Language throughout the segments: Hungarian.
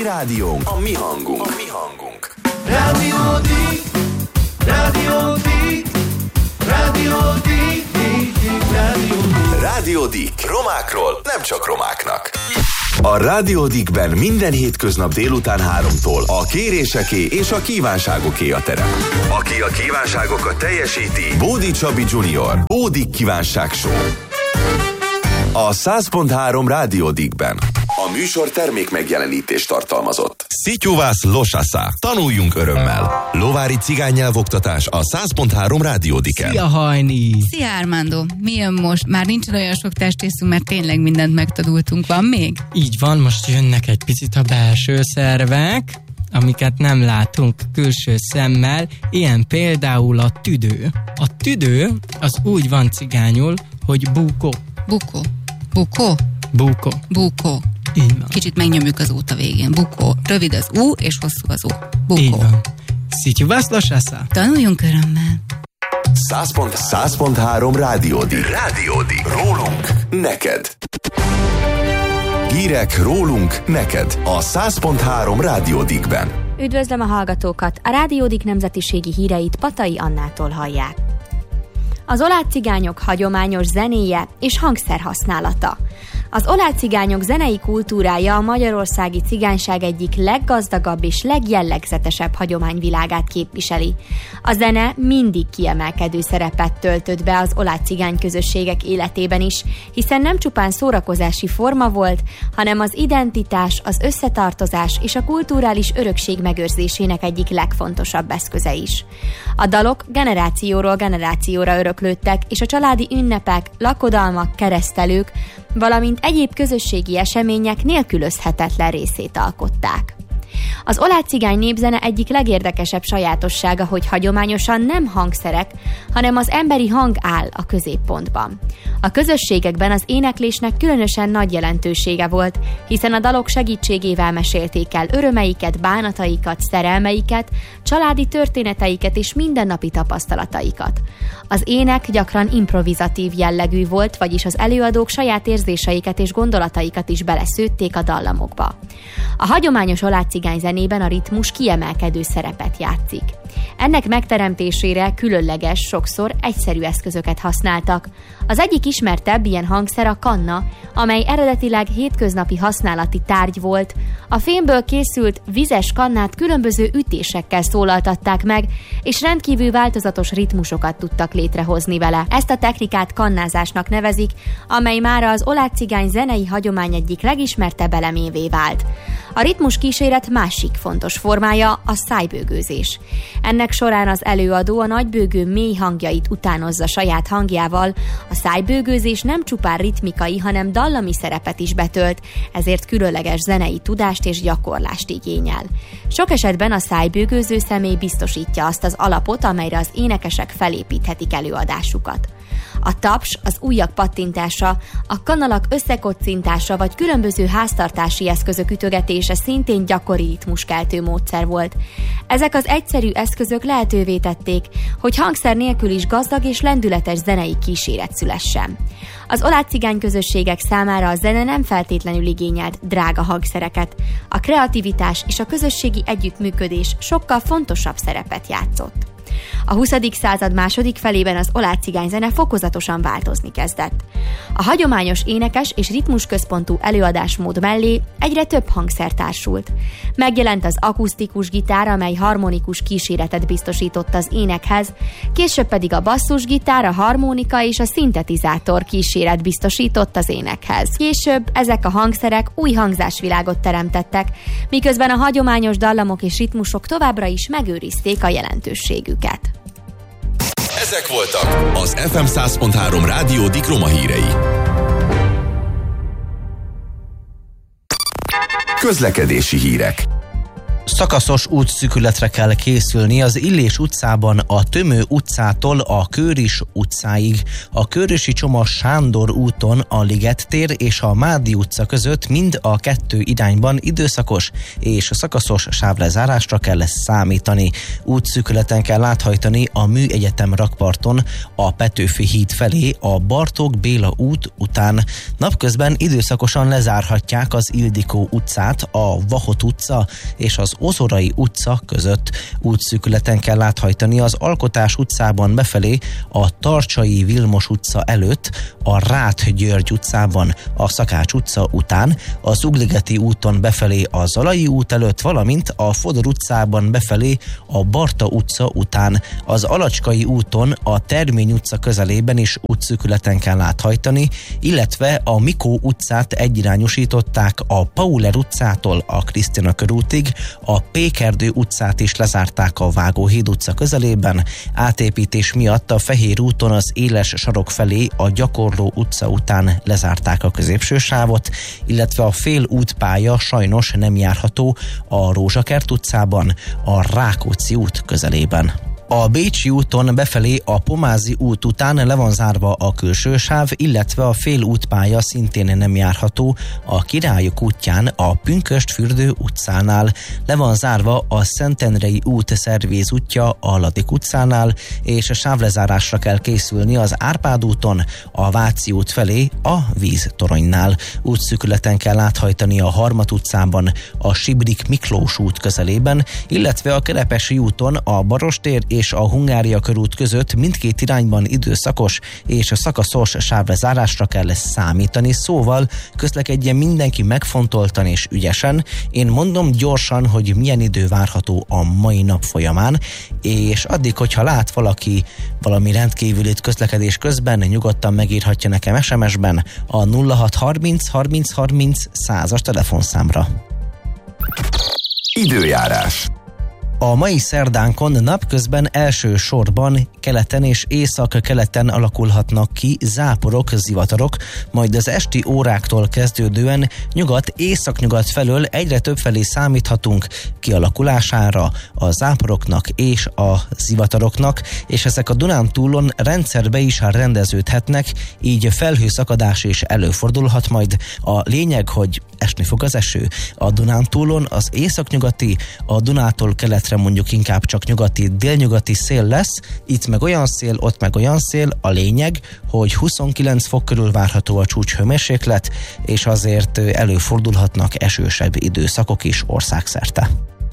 mi rádiónk, a mi hangunk. A mi hangunk. Rádió Dick, Rádió Dick, Rádió Dick, Rádió Dick. Rádió Dick. Romákról nem csak romáknak. A Rádió Dickben minden hétköznap délután 3-tól a kéréseké és a kívánságoké a terep. Aki a kívánságokat teljesíti, Bódi Csabi Junior. Bódi Kívánság Show. A 100.3 Rádió Dickben. A műsor termék megjelenítést tartalmazott. Szityuvász Losasa. Tanuljunk örömmel. Lovári cigánynyelvoktatás a 100.3 Rádió Dicken. Szia, Hajni! Szia, Armando! Mi jön most? Már nincs olyan sok testészünk, mert tényleg mindent megtanultunk. Van még? Így van, most jönnek egy picit a belső szervek, amiket nem látunk külső szemmel, ilyen például a tüdő. A tüdő az úgy van cigányul, hogy búkó. Bukó. Bukó? Búkó. Bukó. Így van. Kicsit megnyomjuk az út a végén. Bukó. Rövid az U, és hosszú az U. Bukó. Így van. Szityuvász Losasa. Tanuljunk örömmel. 100.3 Rádió Dick. Rádió Dick. Rólunk neked. Hírek rólunk neked a 100.3 Rádió Dickben. Üdvözlöm a hallgatókat! A Rádió Dick nemzetiségi híreit Patai Annától hallják. Az oláh cigányok hagyományos zenéje és hangszerhasználata. Az oláh cigányok zenei kultúrája a magyarországi cigányság egyik leggazdagabb és legjellegzetesebb hagyományvilágát képviseli. A zene mindig kiemelkedő szerepet töltött be az oláh cigány közösségek életében is, hiszen nem csupán szórakozási forma volt, hanem az identitás, az összetartozás és a kulturális örökség megőrzésének egyik legfontosabb eszköze is. A dalok generációról generációra öröklődtek, és a családi ünnepek, lakodalmak, keresztelők, valamint egyéb közösségi események nélkülözhetetlen részét alkották. Az oláh cigány népzene egyik legérdekesebb sajátossága, hogy hagyományosan nem hangszerek, hanem az emberi hang áll a középpontban. A közösségekben az éneklésnek különösen nagy jelentősége volt, hiszen a dalok segítségével mesélték el örömeiket, bánataikat, szerelmeiket, családi történeteiket és mindennapi tapasztalataikat. Az ének gyakran improvizatív jellegű volt, vagyis az előadók saját érzéseiket és gondolataikat is beleszőtték a dallamokba. A hagyományos oláh cigány zenében a ritmus kiemelkedő szerepet játszik. Ennek megteremtésére különleges, sokszor egyszerű eszközöket használtak. Az egyik ismertebb ilyen hangszer a kanna, amely eredetileg hétköznapi használati tárgy volt. A fémből készült vizes kannát különböző ütésekkel szólaltatták meg, és rendkívül változatos ritmusokat tudtak létrehozni vele. Ezt a technikát kannázásnak nevezik, amely mára az oláh cigány zenei hagyomány egyik legismertebb elemévé vált. A ritmus kíséret másik fontos formája a szájbőgőzés. Ennek során az előadó a nagybőgő mély hangjait utánozza saját hangjával. A szájbőgőzés nem csupán ritmikai, hanem dallami szerepet is betölt, ezért különleges zenei tudást és gyakorlást igényel. Sok esetben a szájbőgőző személy biztosítja azt az alapot, amelyre az énekesek felépíthetik előadásukat. A taps, az ujjak pattintása, a kanalak összekocintása vagy különböző háztartási eszközök ütögetése szintén gyakori ritmuskeltő módszer volt. Ezek az egyszerű eszközök lehetővé tették, hogy hangszer nélkül is gazdag és lendületes zenei kíséret szülessen. Az oláh cigány közösségek számára a zene nem feltétlenül igényelt drága hangszereket. A kreativitás és a közösségi együttműködés sokkal fontosabb szerepet játszott. A 20. század második felében az oláh cigányzene fokozatosan változni kezdett. A hagyományos énekes és ritmusközpontú előadásmód mellé egyre több hangszer társult. Megjelent az akusztikus gitár, amely harmonikus kíséretet biztosított az énekhez, később pedig a basszusgitár, a harmonika és a szintetizátor kíséret biztosított az énekhez. Később ezek a hangszerek új hangzásvilágot teremtettek, miközben a hagyományos dallamok és ritmusok továbbra is megőrizték a jelentőségüket. Ezek voltak az FM 100.3 Rádió Dick roma hírei. Közlekedési hírek. Szakaszos útszűkületre kell készülni az Illés utcában a Tömő utcától a Kőris utcáig. A Kőrisi Csoma Sándor úton a Liget tér és a Mádi utca között mind a kettő irányban időszakos és szakaszos sávlezárásra kell számítani. Útszűkületen kell áthajtani a Műegyetem rakparton a Petőfi híd felé a Bartók Béla út után. Napközben időszakosan lezárhatják az Ildikó utcát, a Vahot utca és az Ozorai utca között. Útszűkületen kell áthajtani az Alkotás utcában befelé a Tarcsai Vilmos utca előtt, a Ráth György utcában a Szakács utca után, az Ugligeti úton befelé a Zalai út előtt, valamint a Fodor utcában befelé a Barta utca után. Az Alacskai úton a Termény utca közelében is útszűkületen kell áthajtani, illetve a Mikó utcát egyirányosították a Pauler utcától a Krisztina körútig, a Pékerdő utcát is lezárták a Vágóhíd utca közelében, átépítés miatt a Fehér úton az Éles sarok felé a Gyakorló utca után lezárták a középső sávot, illetve a fél útpálya sajnos nem járható a Rózsakert utcában, a Rákóczi út közelében. A Bécsi úton befelé a Pomázi út után le van zárva a külső sáv, illetve a fél útpálya szintén nem járható a Királyok útján a Pünkösdfürdő utcánál. Le van zárva a Szentendrei út szervéz útja a Ladik utcánál, és a sávlezárásra kell készülni az Árpád úton a Váci út felé a Víztoronynál. Útszűkületen kell áthajtani a Harmat utcában a Sibrik Miklós út közelében, illetve a Kerepesi úton a Barostér és a Hungária körút között mindkét irányban időszakos és szakaszos sávlezárásra kell számítani, szóval közlekedjen mindenki megfontoltan és ügyesen. Én mondom gyorsan, hogy milyen idő várható a mai nap folyamán, és addig, hogyha lát valaki valami rendkívülit közlekedés közben, nyugodtan megírhatja nekem SMS-ben a 0630 30 30 100-as telefonszámra. Időjárás. A mai szerdánkon napközben elsősorban keleten és észak-keleten alakulhatnak ki záporok, zivatarok, majd az esti óráktól kezdődően nyugat-északnyugat felől egyre többfelé számíthatunk kialakulására a záporoknak és a zivataroknak, és ezek a Dunántúlon rendszerbe is rendeződhetnek, így felhőszakadás is előfordulhat majd. A lényeg, hogy esni fog az eső. A Dunántúlon az északnyugati, a Dunától keletre mondjuk inkább csak nyugati, délnyugati szél lesz, itt meg olyan szél, ott meg olyan szél. A lényeg, hogy 29 fok körül várható a csúcshőmérséklet, és azért előfordulhatnak esősebb időszakok is országszerte.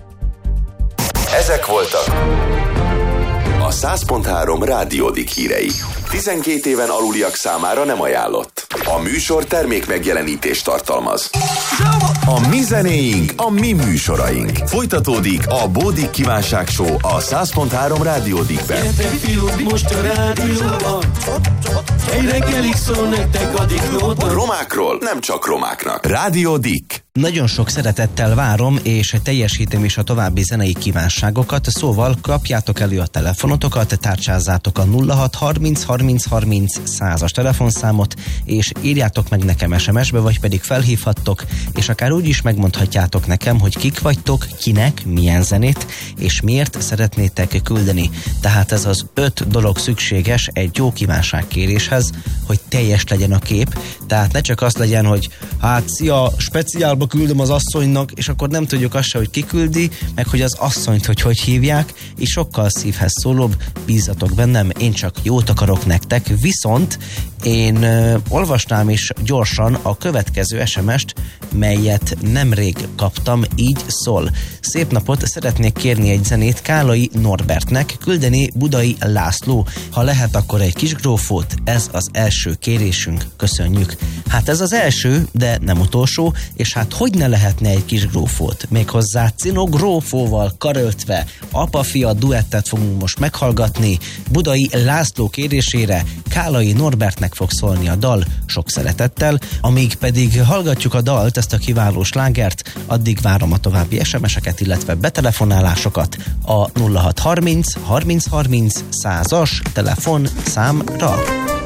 Ezek voltak a 100.3 Rádiódik hírei. 12 éven aluliak számára nem ajánlott. A műsor termék megjelenítést tartalmaz. A mi zenéink, a mi műsoraink. Folytatódik a Bódik Kívánság Show a 100.3 Rádiódikben. Gyertek fiúk, most a rádióban, egy reggelig szól nektek a Diklóban. Romákról nem csak romáknak. Rádiódik. Nagyon sok szeretettel várom, és teljesítem is a további zenei kívánságokat, szóval kapjátok elő a telefonotokat, tárcsázzátok a 06 30 30 30 100-as telefonszámot, és írjátok meg nekem SMS-be, vagy pedig felhívhattok, és akár úgy is megmondhatjátok nekem, hogy kik vagytok, kinek, milyen zenét, és miért szeretnétek küldeni. Tehát ez az 5 dolog szükséges egy jó kívánságkéréshez, hogy teljes legyen a kép, tehát ne csak az legyen, hogy hát szia, speciálba küldöm az asszonynak, és akkor nem tudjuk azt se, hogy ki küldi, meg hogy az asszonyt, hogy hívják, és sokkal szívhez szólóbb, bízzatok bennem, én csak jót akarok nektek, viszont én olvasnám is gyorsan a következő SMS-t, melyet nemrég kaptam, így szól. Szép napot, szeretnék kérni egy zenét Kálai Norbertnek, küldeni Budai László. Ha lehet, akkor egy kis grófót, ez az első kérésünk, köszönjük. Hát ez az első, de nem utolsó, és hát hogy ne lehetne egy kis grófót? Méghozzá cinogrófóval karöltve, apa-fia duettet fogunk most meghallgatni. Budai László kérésére Kálai Norbertnek fog szólni a dal, sok szeretettel, amíg pedig hallgatjuk a dalt, ezt a kiváló slágert, addig várom a további SMS-eket, illetve betelefonálásokat a 0630 30 30 100-as telefonszámra.